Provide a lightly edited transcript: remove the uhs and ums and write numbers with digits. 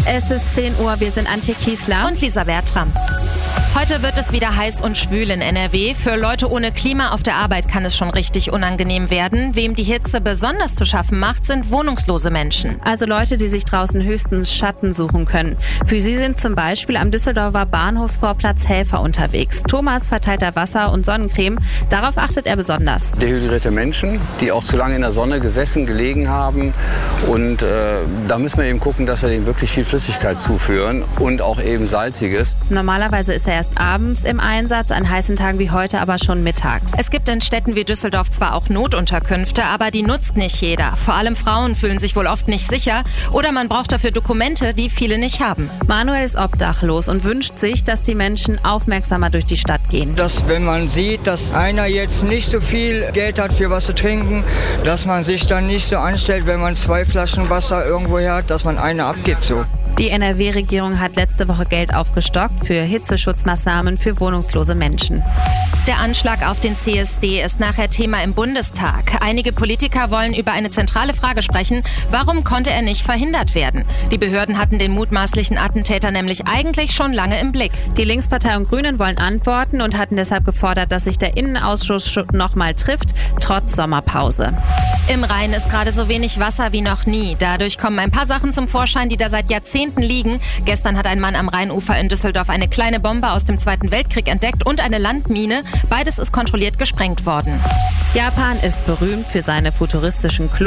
Es ist 10 Uhr, wir sind Antje Kiesler und Lisa Bertram. Heute wird es wieder heiß und schwül in NRW. Für Leute ohne Klima auf der Arbeit kann es schon richtig unangenehm werden. Wem die Hitze besonders zu schaffen macht, sind wohnungslose Menschen. Also Leute, die sich draußen höchstens Schatten suchen können. Für sie sind zum Beispiel am Düsseldorfer Bahnhofsvorplatz Helfer unterwegs. Thomas verteilt da Wasser und Sonnencreme. Darauf achtet er besonders. Dehydrierte Menschen, die auch zu lange in der Sonne gesessen, gelegen haben. Und da müssen wir eben gucken, dass wir denen wirklich viel Flüssigkeit zuführen und auch eben Salziges. Normalerweise ist er erst abends im Einsatz, an heißen Tagen wie heute aber schon mittags. Es gibt in Städten wie Düsseldorf zwar auch Notunterkünfte, aber die nutzt nicht jeder. Vor allem Frauen fühlen sich wohl oft nicht sicher oder man braucht dafür Dokumente, die viele nicht haben. Manuel ist obdachlos und wünscht sich, dass die Menschen aufmerksamer durch die Stadt gehen. Dass, wenn man sieht, dass einer jetzt nicht so viel Geld hat für was zu trinken, dass man sich dann nicht so anstellt, wenn man 2 Flaschen Wasser irgendwo hat, dass man eine abgibt so. Die NRW-Regierung hat letzte Woche Geld aufgestockt für Hitzeschutzmaßnahmen für wohnungslose Menschen. Der Anschlag auf den CSD ist nachher Thema im Bundestag. Einige Politiker wollen über eine zentrale Frage sprechen. Warum konnte er nicht verhindert werden? Die Behörden hatten den mutmaßlichen Attentäter nämlich eigentlich schon lange im Blick. Die Linkspartei und Grünen wollen antworten und hatten deshalb gefordert, dass sich der Innenausschuss nochmal trifft, trotz Sommerpause. Im Rhein ist gerade so wenig Wasser wie noch nie. Dadurch kommen ein paar Sachen zum Vorschein, die da seit Jahrzehnten liegen. Gestern hat ein Mann am Rheinufer in Düsseldorf eine kleine Bombe aus dem Zweiten Weltkrieg entdeckt und eine Landmine. Beides ist kontrolliert gesprengt worden. Japan ist berühmt für seine futuristischen Clubs.